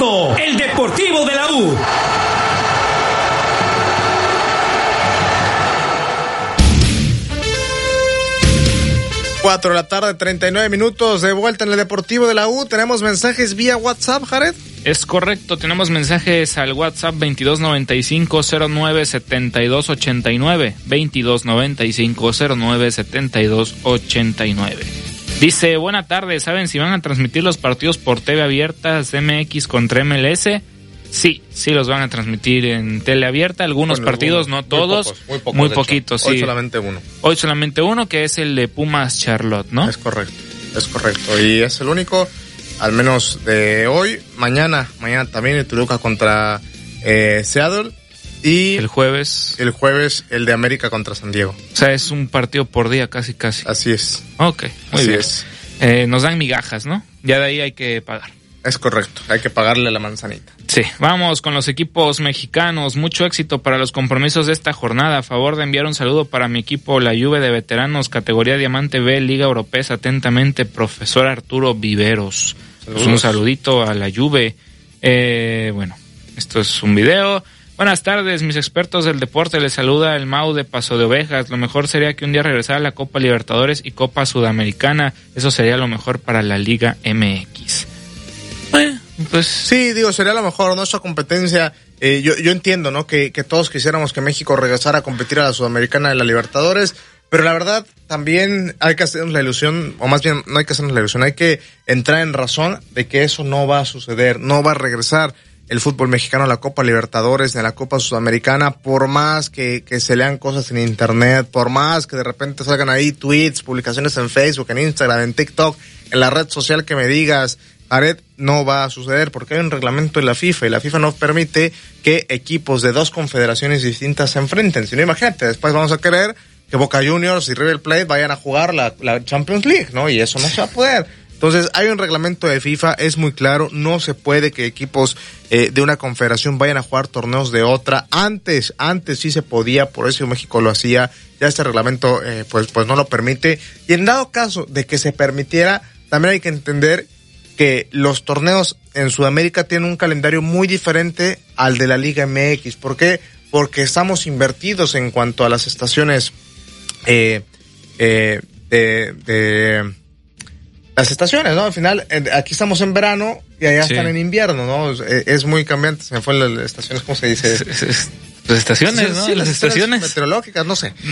Pasto, el Deportivo de la U. Cuatro de la tarde, 39 minutos, de vuelta en el Deportivo de la U. Tenemos mensajes vía WhatsApp, Jared. Es correcto, tenemos mensajes al WhatsApp 2295-097289, 2295-097289. Dice, buena tarde, ¿saben si van a transmitir los partidos por TV abierta MX contra MLS? Sí, los van a transmitir en tele abierta, algunos partidos, no todos, muy poquitos, sí. Hoy solamente uno. Hoy solamente uno, que es el de Pumas Charlotte, ¿no? Es correcto, y es el único, al menos de hoy. Mañana también el Toluca contra Seattle, y el jueves el de América contra San Diego. O sea, es un partido por día casi. Así es. Ok, muy bien. Es. Nos dan migajas, ¿no? Ya de ahí hay que pagar. Es correcto, hay que pagarle la manzanita. Sí, vamos con los equipos mexicanos. Mucho éxito para los compromisos de esta jornada. A favor de enviar un saludo para mi equipo, la Juve de veteranos, categoría Diamante B, Liga Europea. Atentamente, profesor Arturo Viveros. Pues un saludito a la Juve. Bueno, esto es un video. Buenas tardes, mis expertos del deporte. Les saluda el Mau de Paso de Ovejas. Lo mejor sería que un día regresara a la Copa Libertadores y Copa Sudamericana. Eso sería lo mejor para la Liga MX. Pues sí, sería lo mejor, ¿no? Esa competencia, yo entiendo, ¿no? Que todos quisiéramos que México regresara a competir a la Sudamericana de la Libertadores, pero la verdad también hay que hacernos la ilusión, o más bien no hay que hacernos la ilusión, hay que entrar en razón de que eso no va a suceder, no va a regresar el fútbol mexicano a la Copa Libertadores ni a la Copa Sudamericana, por más que se lean cosas en internet, por más que de repente salgan ahí tweets, publicaciones en Facebook, en Instagram, en TikTok, en la red social que me digas, Jared, no va a suceder porque hay un reglamento de la FIFA y la FIFA no permite que equipos de dos confederaciones distintas se enfrenten. Si no, imagínate, después vamos a querer que Boca Juniors y River Plate vayan a jugar la Champions League, ¿no? Y eso no se va a poder. Entonces, hay un reglamento de FIFA, es muy claro, no se puede que equipos de una confederación vayan a jugar torneos de otra. Antes sí se podía, por eso México lo hacía, ya este reglamento pues no lo permite. Y en dado caso de que se permitiera, también hay que entender que los torneos en Sudamérica tienen un calendario muy diferente al de la Liga MX. ¿Por qué? Porque estamos invertidos en cuanto a las estaciones las estaciones, ¿no? Al final, aquí estamos en verano y allá están en invierno, ¿no? Es muy cambiante. Se me fue las estaciones, ¿cómo se dice? Las estaciones, ¿no? Sí, las estaciones meteorológicas, no sé.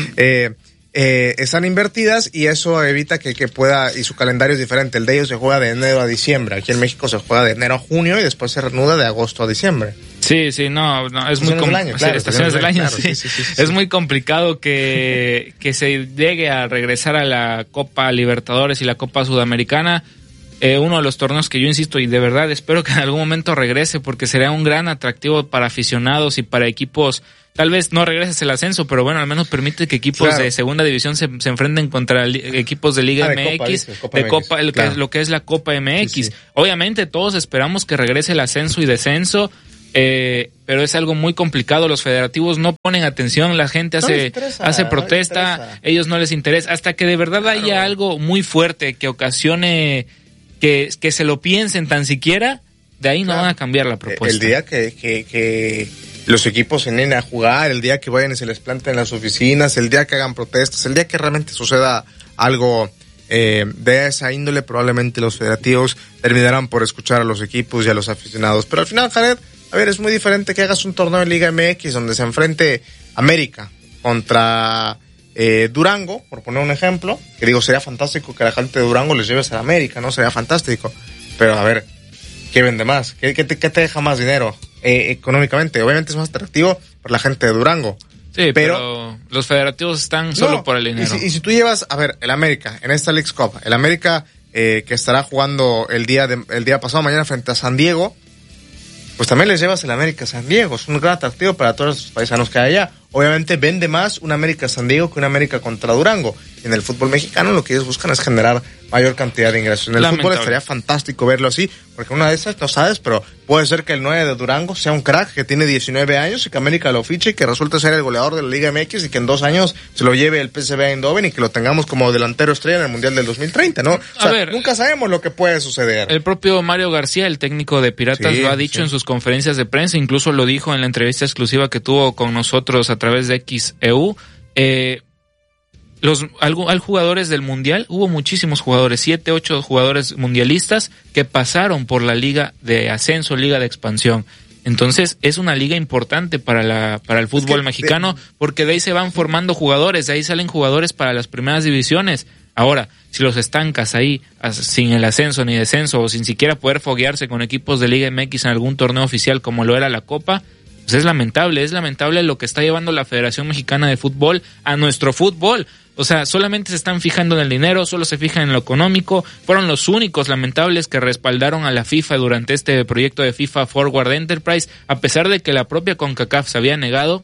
Están invertidas y eso evita que pueda, y su calendario es diferente. El de ellos se juega de enero a diciembre. Aquí en México se juega de enero a junio y después se reanuda de agosto a diciembre. Sí, no, es muy complicado. Estaciones del año, sí. Es muy complicado que se llegue a regresar a la Copa Libertadores y la Copa Sudamericana. Uno de los torneos que yo insisto y de verdad espero que en algún momento regrese porque será un gran atractivo para aficionados y para equipos. Tal vez no regreses el ascenso, pero bueno, al menos permite que equipos de segunda división se enfrenten contra equipos de Liga MX, lo que es la Copa MX. Sí. Obviamente todos esperamos que regrese el ascenso y descenso, pero es algo muy complicado. Los federativos no ponen atención, la gente hace protesta, ellos no les interesa, hasta que de verdad haya algo muy fuerte que ocasione que se lo piensen tan siquiera, de ahí no van a cambiar la propuesta. El día que los equipos se vienen a jugar, el día que vayan y se les planten las oficinas, el día que hagan protestas, el día que realmente suceda algo de esa índole, probablemente los federativos terminarán por escuchar a los equipos y a los aficionados. Pero al final, Jared, a ver, es muy diferente que hagas un torneo en Liga MX donde se enfrente América contra Durango, por poner un ejemplo, que digo, sería fantástico que la gente de Durango les lleves a la América, ¿no? Sería fantástico. Pero a ver, ¿qué vende más? ¿Qué te deja más dinero? Económicamente, obviamente es más atractivo para la gente de Durango. Sí, pero los federativos están solo por el dinero. Y si tú llevas, a ver, el América, en esta Leagues Cup, el América que estará jugando el día pasado mañana frente a San Diego, pues también les llevas el América San Diego. Es un gran atractivo para todos los paisanos que hay allá. Obviamente vende más un América San Diego que un América contra Durango. en el fútbol mexicano lo que ellos buscan es generar mayor cantidad de ingresos. En el fútbol estaría fantástico verlo así, porque una de esas, no sabes, pero puede ser que el 9 de Durango sea un crack que tiene 19 años y que América lo fiche y que resulte ser el goleador de la Liga MX y que en 2 años se lo lleve el PSV Eindhoven y que lo tengamos como delantero estrella en el Mundial del 2030, ¿no? O sea, nunca sabemos lo que puede suceder. El propio Mario García, el técnico de Piratas, lo ha dicho en sus conferencias de prensa, incluso lo dijo en la entrevista exclusiva que tuvo con nosotros a través de XEU. Hay jugadores del Mundial, hubo muchísimos jugadores, 7, 8 jugadores mundialistas que pasaron por la liga de ascenso, liga de expansión. Entonces es una liga importante para el fútbol mexicano, porque de ahí se van formando jugadores, de ahí salen jugadores para las primeras divisiones. Ahora, si los estancas ahí sin el ascenso ni descenso o sin siquiera poder foguearse con equipos de Liga MX en algún torneo oficial como lo era la Copa, pues es lamentable lo que está llevando la Federación Mexicana de Fútbol a nuestro fútbol. O sea, solamente se están fijando en el dinero, solo se fijan en lo económico. Fueron los únicos lamentables que respaldaron a la FIFA durante este proyecto de FIFA Forward Enterprise, a pesar de que la propia CONCACAF se había negado.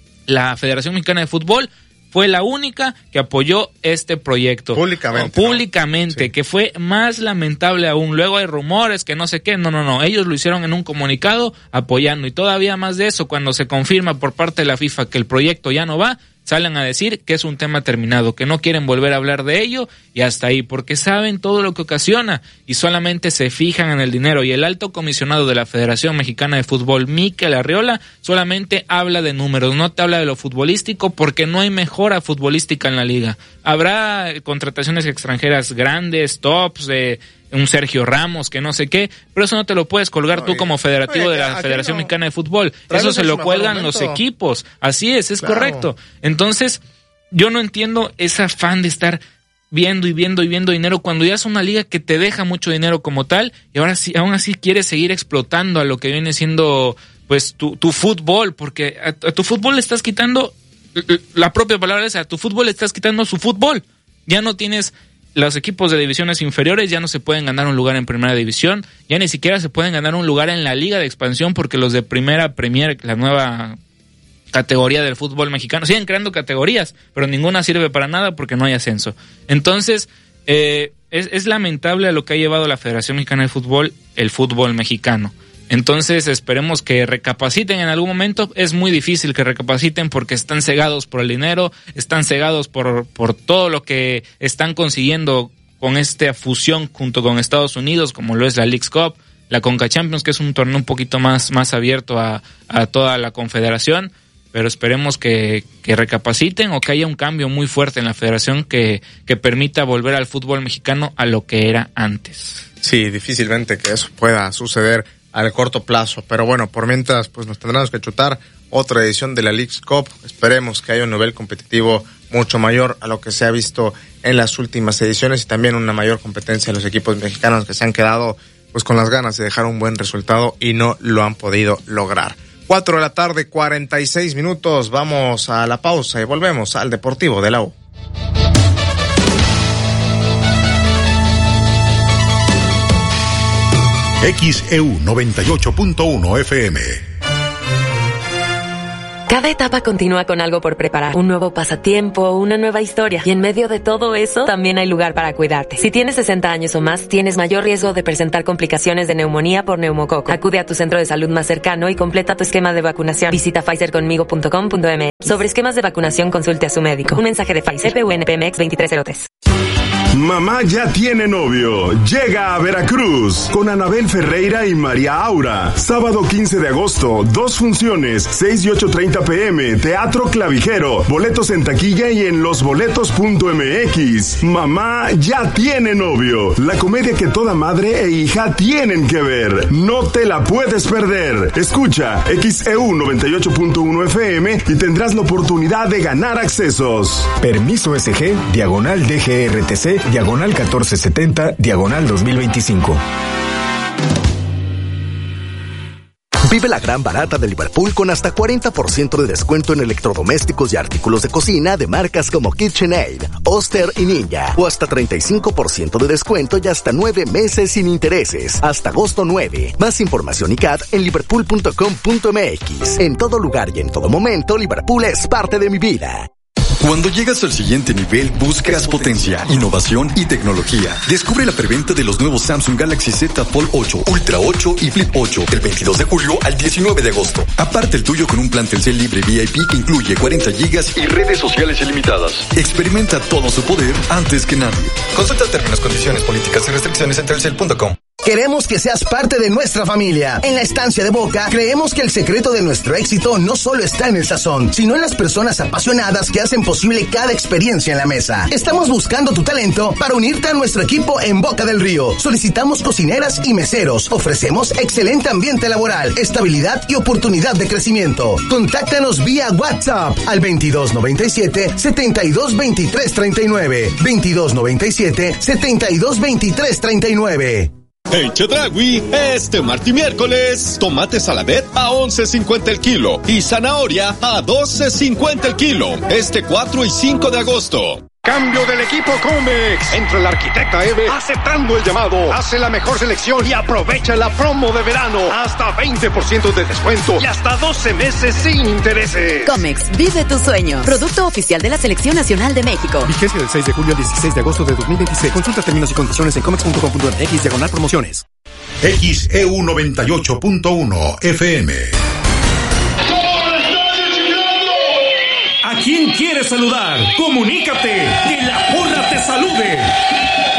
La Federación Mexicana de Fútbol fue la única que apoyó este proyecto. Públicamente, ¿no? Que fue más lamentable aún. Luego hay rumores que no sé qué. No. Ellos lo hicieron en un comunicado apoyando. Y todavía más de eso, cuando se confirma por parte de la FIFA que el proyecto ya no va, salen a decir que es un tema terminado, que no quieren volver a hablar de ello y hasta ahí, porque saben todo lo que ocasiona y solamente se fijan en el dinero. Y el alto comisionado de la Federación Mexicana de Fútbol, Mikel Arriola, solamente habla de números, no te habla de lo futbolístico, porque no hay mejora futbolística en la liga. Habrá contrataciones extranjeras grandes, tops, de un Sergio Ramos, que no sé qué, pero eso no te lo puedes colgar tú como federativo de la Federación Mexicana de Fútbol. Eso se lo cuelgan los equipos. Así es claro. Correcto. Entonces, yo no entiendo ese afán de estar viendo dinero cuando ya es una liga que te deja mucho dinero como tal, y ahora sí, aún así quieres seguir explotando a lo que viene siendo pues tu fútbol, porque a tu fútbol le estás quitando, la propia palabra es, a tu fútbol le estás quitando su fútbol. Ya no tienes los equipos de divisiones inferiores, ya no se pueden ganar un lugar en primera división, ya ni siquiera se pueden ganar un lugar en la liga de expansión, porque los de primera Premier, la nueva categoría del fútbol mexicano, siguen creando categorías, pero ninguna sirve para nada porque no hay ascenso. Entonces, es lamentable a lo que ha llevado la Federación Mexicana de Fútbol, el fútbol mexicano. Entonces esperemos que recapaciten en algún momento. Es muy difícil que recapaciten porque están cegados por el dinero, están cegados por todo lo que están consiguiendo con esta fusión junto con Estados Unidos, como lo es la Leagues Cup, la Conca Champions, que es un torneo un poquito más abierto a toda la confederación. Pero esperemos que recapaciten o que haya un cambio muy fuerte en la federación que permita volver al fútbol mexicano a lo que era antes. Sí, difícilmente que eso pueda suceder al corto plazo, pero bueno, por mientras pues nos tendremos que chutar otra edición de la Leagues Cup. Esperemos que haya un nivel competitivo mucho mayor a lo que se ha visto en las últimas ediciones y también una mayor competencia en los equipos mexicanos que se han quedado pues con las ganas de dejar un buen resultado y no lo han podido lograr. 4 de la tarde, 46 minutos, vamos a la pausa y volvemos al Deportivo de la U. XEU 98.1 FM. Cada etapa continúa con algo por preparar. Un nuevo pasatiempo, una nueva historia. Y en medio de todo eso, también hay lugar para cuidarte. Si tienes 60 años o más, tienes mayor riesgo de presentar complicaciones de neumonía por neumococo. Acude a tu centro de salud más cercano y completa tu esquema de vacunación. Visita pfizerconmigo.com.mx. Sobre esquemas de vacunación, consulte a su médico. Un mensaje de Pfizer, PUNPMX 2303. Mamá ya tiene novio. Llega a Veracruz con Anabel Ferreira y María Aura. Sábado 15 de agosto, 2 funciones, 6 y 8:30 p.m. Teatro Clavijero. Boletos en taquilla y en losboletos.mx. Mamá ya tiene novio. La comedia que toda madre e hija tienen que ver. No te la puedes perder. Escucha XEU 98.1 FM y tendrás la oportunidad de ganar accesos. Permiso SG, diagonal DGRTC, diagonal 1470, diagonal 2025. Vive la gran barata de Liverpool con hasta 40% de descuento en electrodomésticos y artículos de cocina de marcas como KitchenAid, Oster y Ninja. O hasta 35% de descuento y hasta 9 meses sin intereses. Hasta agosto 9. Más información y CAT en liverpool.com.mx. En todo lugar y en todo momento, Liverpool es parte de mi vida. Cuando llegas al siguiente nivel, buscas potencia, innovación y tecnología. Descubre la preventa de los nuevos Samsung Galaxy Z Fold 8, Ultra 8 y Flip 8 del 22 de julio al 19 de agosto. Aparte el tuyo con un plan Telcel libre VIP que incluye 40 gigas y redes sociales ilimitadas. Experimenta todo su poder antes que nadie. Consulta términos, condiciones, políticas y restricciones en telcel.com. Queremos que seas parte de nuestra familia. En la Estancia de Boca, creemos que el secreto de nuestro éxito no solo está en el sazón, sino en las personas apasionadas que hacen posible cada experiencia en la mesa. Estamos buscando tu talento para unirte a nuestro equipo en Boca del Río. Solicitamos cocineras y meseros. Ofrecemos excelente ambiente laboral, estabilidad y oportunidad de crecimiento. Contáctanos vía WhatsApp al 2297-722339. 2297-722339. En Chedraui, este martes y miércoles, tomate saladet a 11.50 el kilo y zanahoria a 12.50 el kilo. Este 4 y 5 de agosto. Cambio del equipo Comex. Entra el arquitecta Eve aceptando el llamado. Hace la mejor selección y aprovecha la promo de verano. Hasta 20% de descuento y hasta 12 meses sin intereses. Comex, vive tu sueño. Producto oficial de la Selección Nacional de México. Vigencia del 6 de julio al 16 de agosto de 2026. Consulta términos y condiciones en comex.com.mx/promociones. XEU 98.1 FM. ¿A quién quieres saludar? Comunícate, que la porra te salude.